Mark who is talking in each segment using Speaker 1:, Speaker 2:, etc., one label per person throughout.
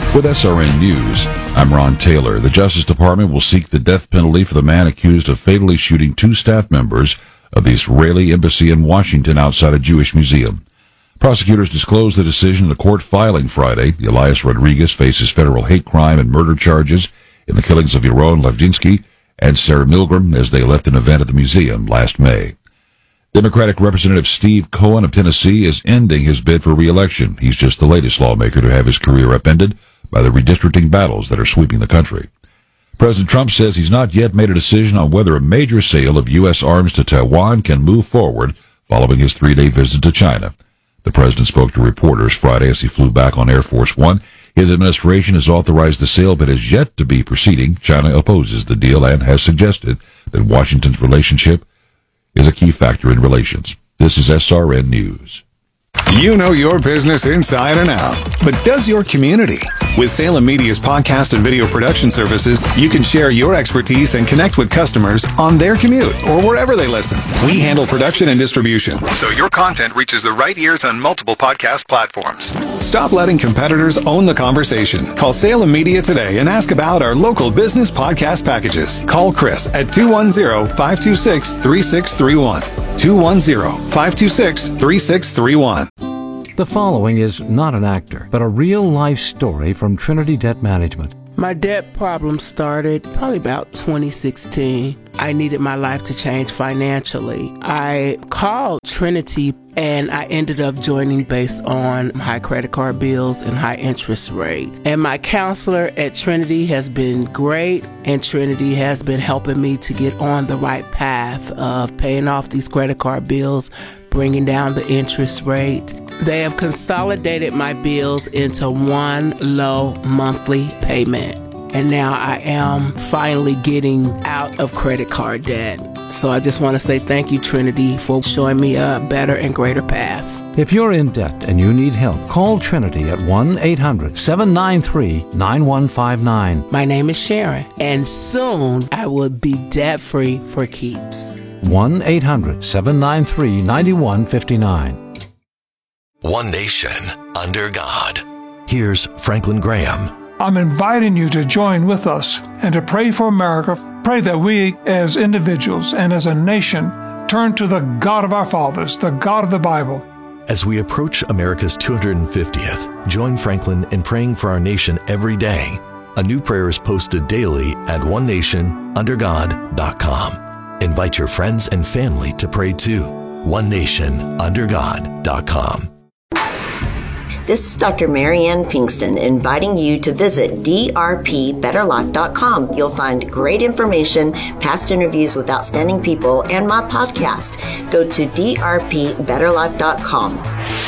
Speaker 1: With SRN News, I'm Ron Taylor. The Justice Department will seek the death penalty for the man accused of fatally shooting 2 staff members of the Israeli embassy in Washington outside a Jewish museum. Prosecutors disclosed the decision in a court filing Friday. Elias Rodriguez faces federal hate crime and murder charges in the killings of Yaron Levdinsky and Sarah Milgram as they left an event at the museum last May. Democratic Representative Steve Cohen of Tennessee is ending his bid for re-election. He's just the latest lawmaker to have his career upended by the redistricting battles that are sweeping the country. President Trump says he's not yet made a decision on whether a major sale of U.S. arms to Taiwan can move forward following his 3-day visit to China. The president spoke to reporters Friday as he flew back on Air Force One. His administration has authorized the sale but is yet to be proceeding. China opposes the deal and has suggested that Washington's relationship is a key factor in relations. This is SRN News.
Speaker 2: You know your business inside and out, but does your community? With Salem Media's podcast and video production services, you can share your expertise and connect with customers on their commute or wherever they listen. We handle production and distribution, so your content reaches the right ears on multiple podcast platforms. Stop letting competitors own the conversation. Call Salem Media today and ask about our local business podcast packages. Call Chris at 210-526-3631. 210-526-3631.
Speaker 3: The following is not an actor, but a real-life story from Trinity Debt Management.
Speaker 4: My debt problem started probably about 2016. I needed my life to change financially. I called Trinity and I ended up joining based on high credit card bills and high interest rate. And my counselor at Trinity has been great, and Trinity has been helping me to get on the right path of paying off these credit card bills, bringing down the interest rate. They have consolidated my bills into one low monthly payment. And now I am finally getting out of credit card debt. So I just want to say thank you, Trinity, for showing me a better and greater path.
Speaker 3: If you're in debt and you need help, call Trinity at 1-800-793-9159.
Speaker 4: My name is Sharon, and soon I will be debt-free for keeps.
Speaker 3: 1-800-793-9159.
Speaker 5: One nation, under God. Here's Franklin Graham.
Speaker 6: I'm inviting you to join with us and to pray for America. Pray that we as individuals and as a nation turn to the God of our fathers, the God of the Bible.
Speaker 5: As we approach America's 250th, join Franklin in praying for our nation every day. A new prayer is posted daily at onenationundergod.com. Invite your friends and family to pray too. onenationundergod.com.
Speaker 7: This is Dr. Marianne Pinkston inviting you to visit drpbetterlife.com. You'll find great information, past interviews with outstanding people, and my podcast. Go to drpbetterlife.com.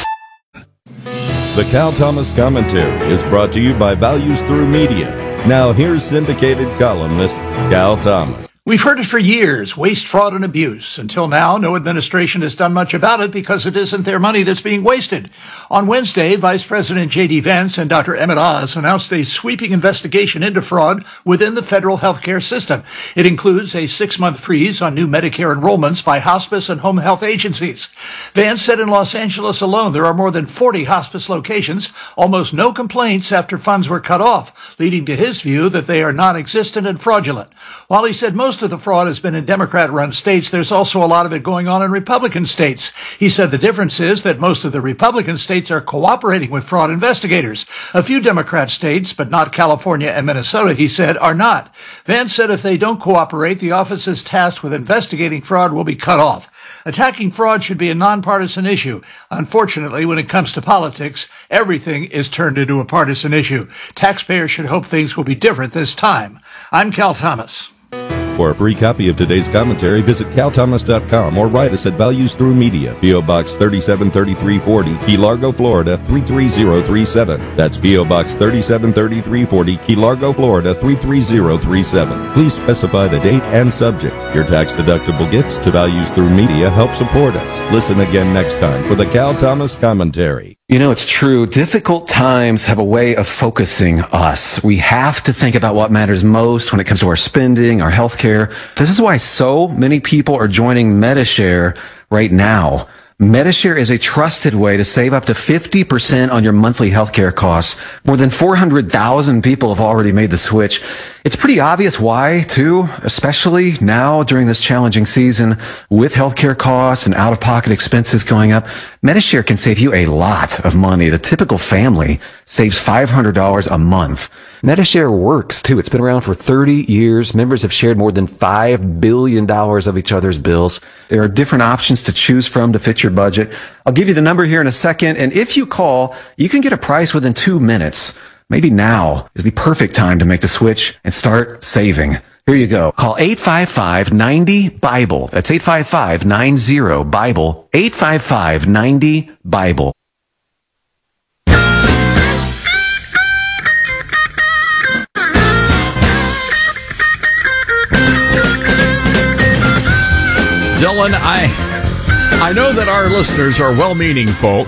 Speaker 8: The Cal Thomas Commentary is brought to you by Values Through Media. Now here's syndicated columnist Cal Thomas.
Speaker 9: We've heard it for years, waste, fraud, and abuse. Until now, no administration has done much about it because it isn't their money that's being wasted. On Wednesday, Vice President J.D. Vance and Dr. Emmett Oz announced a sweeping investigation into fraud within the federal healthcare system. It includes a 6-month freeze on new Medicare enrollments by hospice and home health agencies. Vance said in Los Angeles alone there are more than 40 hospice locations, almost no complaints after funds were cut off, leading to his view that they are non-existent and fraudulent. While he said most of the fraud has been in Democrat-run states, there's also a lot of it going on in Republican states. He said the difference is that most of the Republican states are cooperating with fraud investigators. A few Democrat states, but not California and Minnesota, he said, are not. Vance said if they don't cooperate, the offices tasked with investigating fraud will be cut off. Attacking fraud should be a nonpartisan issue. Unfortunately, when it comes to politics, everything is turned into a partisan issue. Taxpayers should hope things will be different this time. I'm Cal Thomas.
Speaker 8: For a free copy of today's commentary, visit calthomas.com or write us at Values Through Media, P.O. Box 373340, Key Largo, Florida 33037. That's P.O. Box 373340, Key Largo, Florida 33037. Please specify the date and subject. Your tax-deductible gifts to Values Through Media help support us. Listen again next time for the Cal Thomas Commentary.
Speaker 10: You know, it's true. Difficult times have a way of focusing us. We have to think about what matters most when it comes to our spending, our health care. This is why so many people are joining Medi-Share right now. Medishare is a trusted way to save up to 50% on your monthly healthcare costs. More than 400,000 people have already made the switch. It's pretty obvious why, too, especially now during this challenging season with healthcare costs and out-of-pocket expenses going up. Medishare can save you a lot of money. The typical family saves $500 a month. Medishare works, too. It's been around for 30 years. Members have shared more than $5 billion of each other's bills. There are different options to choose from to fit your budget. I'll give you the number here in a second, and if you call, you can get a price within 2 minutes. Maybe now is the perfect time to make the switch and start saving. Here you go. Call 855-90-BIBLE. That's 855-90-BIBLE. 855-90-BIBLE.
Speaker 9: Dylan, I know that our listeners are well-meaning folk,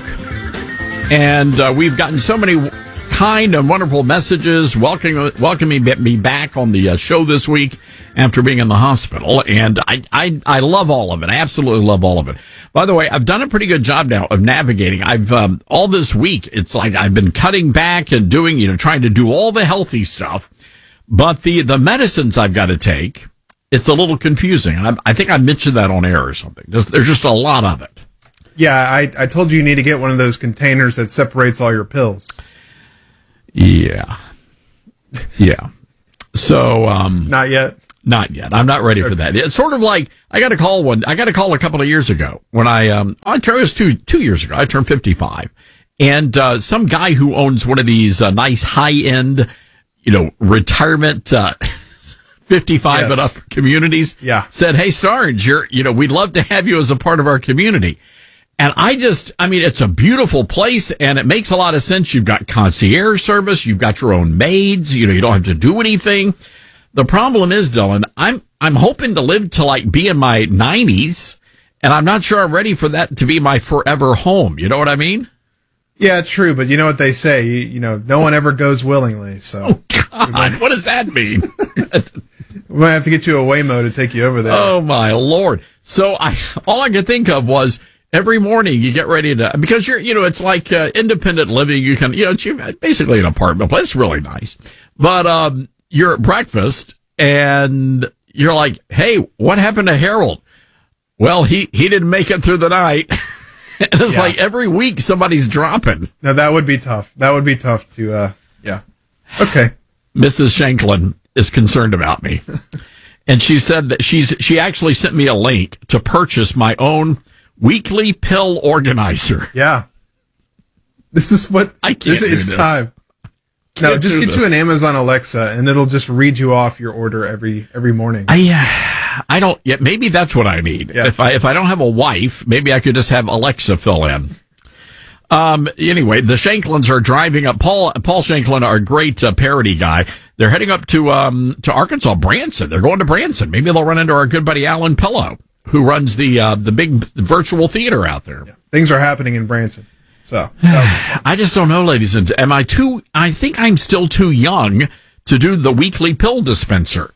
Speaker 9: and we've gotten so many kind and wonderful messages welcoming me back on the show this week after being in the hospital, and I love all of it. I absolutely love all of it. By the way, I've done a pretty good job now of navigating. I've all this week, it's like I've been cutting back and doing, trying to do all the healthy stuff, but the medicines I've got to take, it's a little confusing. And I think I mentioned that on air or something. There's just a lot of it.
Speaker 11: Yeah, I told you need to get one of those containers that separates all your pills.
Speaker 9: Yeah. Yeah. So,
Speaker 11: not yet.
Speaker 9: Not yet. I'm not ready for that. It's sort of like, I got a call a couple of years ago when it was 2 years ago. I turned 55, and some guy who owns one of these nice high-end, retirement 55 and up communities said, "Hey, Starnes, we'd love to have you as a part of our community." And it's a beautiful place, and it makes a lot of sense. You've got concierge service, you've got your own maids, you don't have to do anything. The problem is, Dylan, I'm hoping to live to be in my 90s, and I'm not sure I'm ready for that to be my forever home. You know what I mean?
Speaker 11: Yeah, true, but you know what they say, no one ever goes willingly, so.
Speaker 9: Oh, God, what does that mean?
Speaker 11: We might have to get you a Waymo to take you over there.
Speaker 9: Oh, my Lord. So all I could think of was, every morning you get ready to, because it's like independent living. You can, it's basically an apartment place. It's really nice. But you're at breakfast and you're like, "Hey, what happened to Harold?" Well, he didn't make it through the night. And it's like every week somebody's dropping.
Speaker 11: Now that would be tough. That would be tough to, Okay.
Speaker 9: Mrs. Shanklin is concerned about me. And she said that she actually sent me a link to purchase my own weekly pill organizer.
Speaker 11: Yeah. This is what
Speaker 9: I can't do
Speaker 11: it's
Speaker 9: this.
Speaker 11: time. No, just get you an Amazon Alexa and it'll just read you off your order every morning.
Speaker 9: I don't yet. Maybe that's what I need. Yeah. If I don't have a wife, maybe I could just have Alexa fill in. Anyway, the Shanklins are driving up. Paul Shanklin, our great parody guy. They're heading up to Arkansas, Branson. They're going to Branson. Maybe they'll run into our good buddy Alan Pillow, who runs the big virtual theater out there.
Speaker 11: Yeah. Things are happening in Branson. So
Speaker 9: I just don't know, ladies and I think I'm still too young to do the weekly pill dispenser.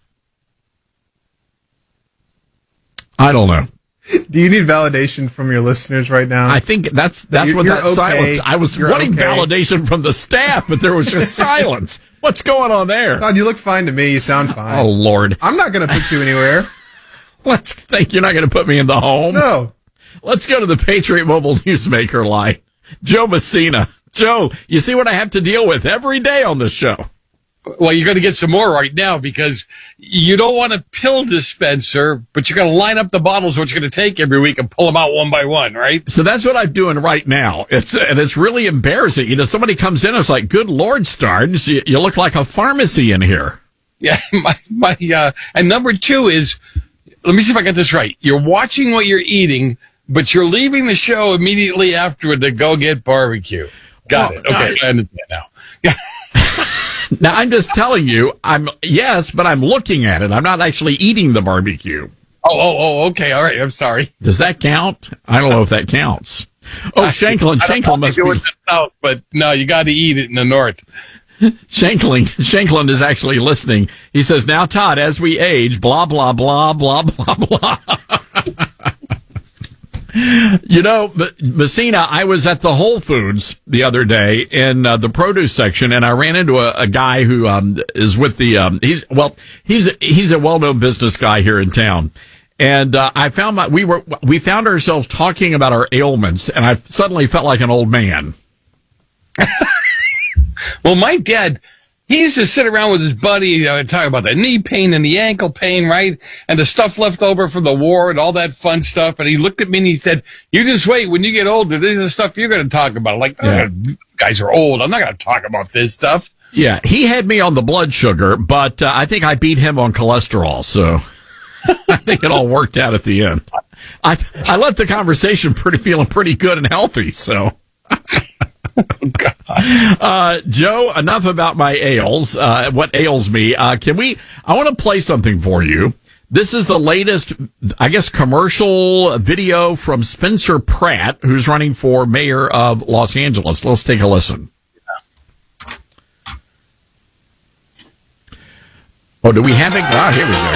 Speaker 9: I don't know.
Speaker 11: Do you need validation from your listeners right now?
Speaker 9: I think that's what that
Speaker 11: okay.
Speaker 9: silence. I was wanting validation from the staff, but there was just silence. What's going on there?
Speaker 11: Todd, you look fine to me. You sound fine.
Speaker 9: Oh, Lord.
Speaker 11: I'm not going to put you anywhere.
Speaker 9: Let's think you're not going to put me in the home.
Speaker 11: No.
Speaker 9: Let's go to the Patriot Mobile Newsmaker line. Joe Messina. Joe, you see what I have to deal with every day on this show.
Speaker 12: Well, you're going to get some more right now because you don't want a pill dispenser, but you're going to line up the bottles what you're going to take every week and pull them out one by one, right?
Speaker 9: So that's what I'm doing right now. It's really embarrassing. Somebody comes in, it's like, good Lord, Starnes, you look like a pharmacy in here.
Speaker 12: Yeah, and number two is, let me see if I got this right. You're watching what you're eating, but you're leaving the show immediately afterward to go get barbecue. Got it. Okay, I understand now. Yeah.
Speaker 9: Now, I'm just telling you, but I'm looking at it. I'm not actually eating the barbecue.
Speaker 12: Oh, okay. All right. I'm sorry.
Speaker 9: Does that count? I don't know if that counts. Oh, Shanklin must be.
Speaker 12: In the south, but no, you got to eat it in the north.
Speaker 9: Shanklin is actually listening. He says, "Now, Todd, as we age, blah, blah, blah, blah, blah, blah."
Speaker 13: You know, Messina, I was at the Whole Foods the other day in the produce section, and I ran into a guy who is with the he's a well-known business guy here in town. And I found we found ourselves talking about our ailments, and I suddenly felt like an old man.
Speaker 12: Well, my dad, he used to sit around with his buddy, talk about the knee pain and the ankle pain, right? And the stuff left over from the war and all that fun stuff. And he looked at me and he said, "You just wait. When you get older, this is the stuff you're going to talk about." Like, you guys are old. I'm not going to talk about this stuff.
Speaker 13: Yeah, he had me on the blood sugar, but I think I beat him on cholesterol, so I think it all worked out at the end. I left the conversation feeling pretty good and healthy, so... Joe, enough about my ails. What ails me? I want to play something for you. This is the latest, I guess, commercial video from Spencer Pratt, who's running for mayor of Los Angeles. Let's take a listen. Oh, do we have it? Ah, here we go.